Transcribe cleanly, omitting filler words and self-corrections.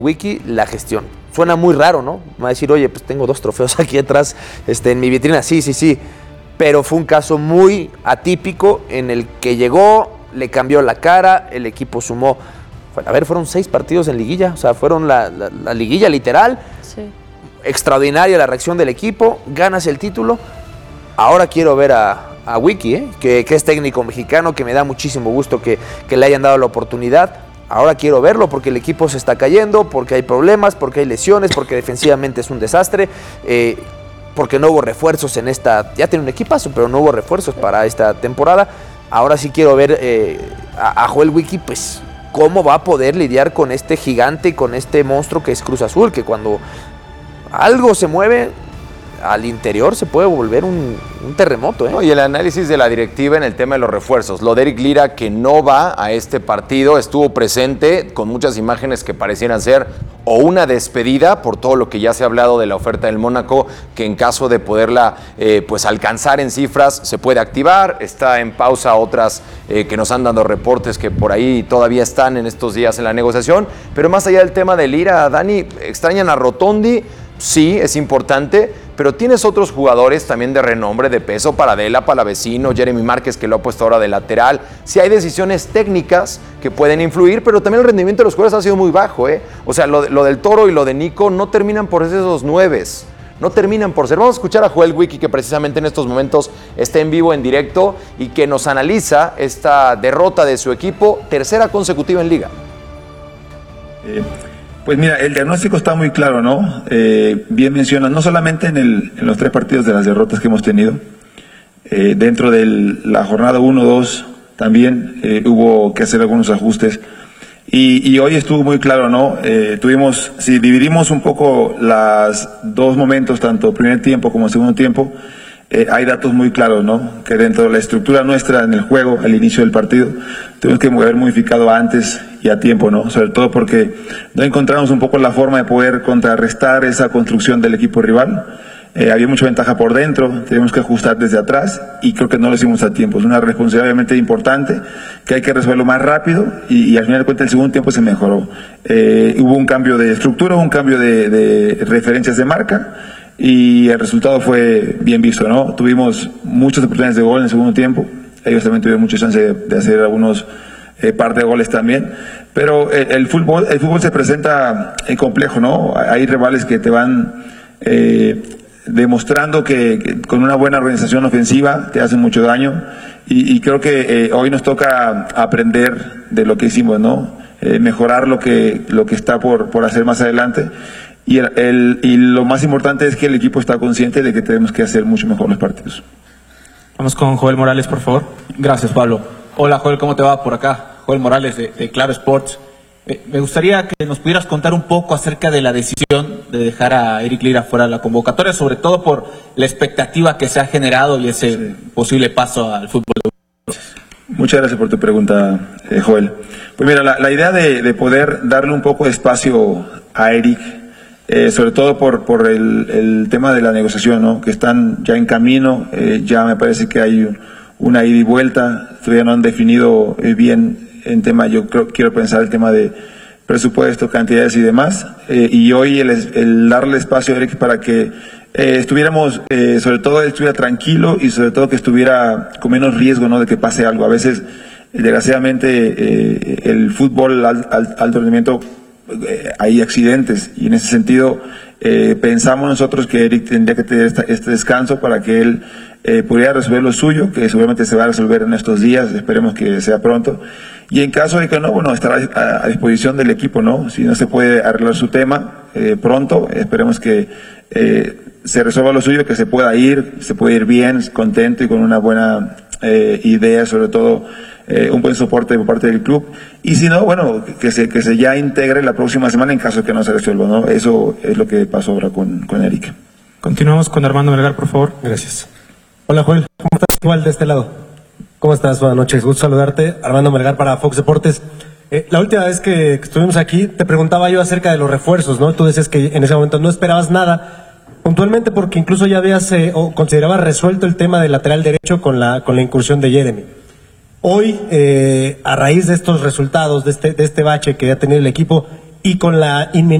Wiki, la gestión. Suena muy raro, ¿no? Me va a decir, oye, pues tengo 2 trofeos aquí atrás en mi vitrina. Sí, sí, sí. Pero fue un caso muy atípico en el que llegó, le cambió la cara, el equipo sumó. A ver, fueron 6 partidos en liguilla. O sea, fueron la liguilla literal. Sí. Extraordinaria la reacción del equipo. Ganas el título. Ahora quiero ver a Wiki, que es técnico mexicano, que me da muchísimo gusto que le hayan dado la oportunidad. Ahora quiero verlo porque el equipo se está cayendo, porque hay problemas, porque hay lesiones, porque defensivamente es un desastre, porque no hubo refuerzos en esta... Ya tiene un equipazo, pero no hubo refuerzos para esta temporada. Ahora sí quiero ver a Joel Wiki, pues, cómo va a poder lidiar con este gigante, con este monstruo que es Cruz Azul, que cuando algo se mueve al interior se puede volver un terremoto. No, y el análisis de la directiva en el tema de los refuerzos. Lo de Eric Lira, que no va a este partido, estuvo presente con muchas imágenes que parecieran ser o una despedida por todo lo que ya se ha hablado de la oferta del Mónaco, que en caso de poderla pues alcanzar en cifras se puede activar. Está en pausa otras que nos han dado reportes que por ahí todavía están en estos días en la negociación. Pero más allá del tema de Lira, Dani, extrañan a Rotondi. Sí, es importante, pero tienes otros jugadores también de renombre, de peso, Paradela, Palavecino, Jeremy Márquez, que lo ha puesto ahora de lateral. Sí hay decisiones técnicas que pueden influir, pero también el rendimiento de los jugadores ha sido muy bajo, ¿eh? O sea, lo del Toro y lo de Nico no terminan por ser esos 9, no terminan por ser. Vamos a escuchar a Joel Wiki, que precisamente en estos momentos está en vivo, en directo, y que nos analiza esta derrota de su equipo, 3ª consecutiva en Liga. Pues mira, el diagnóstico está muy claro, ¿no? Bien mencionas, no solamente en los 3 partidos de las derrotas que hemos tenido, dentro de la jornada 1-2 también hubo que hacer algunos ajustes, y hoy estuvo muy claro, ¿no? Tuvimos, si dividimos un poco los 2 momentos, tanto primer tiempo como segundo tiempo, hay datos muy claros, ¿no? Que dentro de la estructura nuestra en el juego, al inicio del partido, tuvimos que haber modificado antes y a tiempo, ¿no? Sobre todo porque no encontramos un poco la forma de poder contrarrestar esa construcción del equipo rival. Había mucha ventaja por dentro, teníamos que ajustar desde atrás y creo que no lo hicimos a tiempo. Es una responsabilidad obviamente importante que hay que resolverlo más rápido y al final de cuentas el segundo tiempo se mejoró. Hubo un cambio de estructura, un cambio de referencias de marca y el resultado fue bien visto, ¿no? Tuvimos muchas oportunidades de gol en el segundo tiempo, ellos también tuvieron mucha chance de hacer algunos par de goles también, pero el fútbol se presenta complejo, ¿no? Hay rivales que te van demostrando que con una buena organización ofensiva te hacen mucho daño y creo que hoy nos toca aprender de lo que hicimos, ¿no? Mejorar lo que está por hacer más adelante y lo más importante es que el equipo está consciente de que tenemos que hacer mucho mejor los partidos. Vamos con Joel Morales, por favor. Gracias, Pablo. Hola, Joel, ¿cómo te va por acá? Joel Morales de Claro Sports. Me gustaría que nos pudieras contar un poco acerca de la decisión de dejar a Eric Lira fuera de la convocatoria, sobre todo por la expectativa que se ha generado y ese posible paso al fútbol. Muchas gracias por tu pregunta, Joel. Pues mira, la idea de poder darle un poco de espacio a Eric, sobre todo por el tema de la negociación, ¿no? Que están ya en camino, ya me parece que hay una ida y vuelta, todavía no han definido bien en tema, quiero pensar el tema de presupuesto, cantidades y demás, y hoy el darle espacio a Eric para que estuviéramos, sobre todo él estuviera tranquilo y sobre todo que estuviera con menos riesgo, ¿no? De que pase algo. A veces, desgraciadamente, el fútbol alto rendimiento, hay accidentes y en ese sentido pensamos nosotros que Eric tendría que tener este descanso para que él pudiera resolver lo suyo, que seguramente se va a resolver en estos días, esperemos que sea pronto, y en caso de que no, bueno, estará a disposición del equipo, ¿no? Si no se puede arreglar su tema pronto, esperemos que se resuelva lo suyo, que se pueda ir bien, contento y con una buena idea, sobre todo un buen soporte por parte del club, y si no, bueno, que se ya integre la próxima semana en caso de que no se resuelva, ¿no? Eso es lo que pasó ahora con Eric. Continuamos con Armando Melgar, por favor. Gracias. Hola, Joel, ¿cómo estás? Igual de este lado. ¿Cómo estás? Buenas noches, gusto saludarte. Armando Melgar para Fox Deportes. La última vez que estuvimos aquí te preguntaba yo acerca de los refuerzos, ¿no? Tú decías que en ese momento no esperabas nada, puntualmente porque incluso ya habías o considerabas resuelto el tema del lateral derecho con la incursión de Jeremy. Hoy, a raíz de estos resultados, de este bache que ha tenido el equipo, y con la inminente